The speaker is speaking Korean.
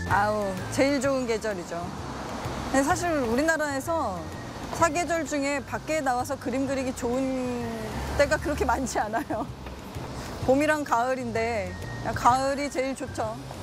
아우, 제일 좋은 계절이죠. 근데 사실 우리나라에서 사계절 중에 밖에 나와서 그림 그리기 좋은 때가 그렇게 많지 않아요. 봄이랑 가을인데 가을이 제일 좋죠.